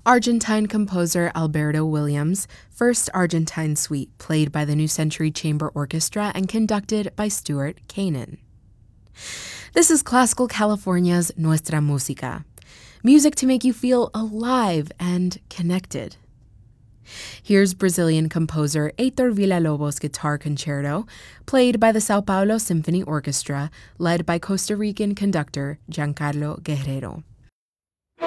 Argentine composer Alberto Williams' first Argentine suite, played by the New Century Chamber Orchestra and conducted by Stuart Kanan. This is Classical California's Nuestra Música, music to make you feel alive and connected. Here's Brazilian composer Heitor Villa-Lobos' Guitar Concerto, played by the Sao Paulo Symphony Orchestra, led by Costa Rican conductor Giancarlo Guerrero.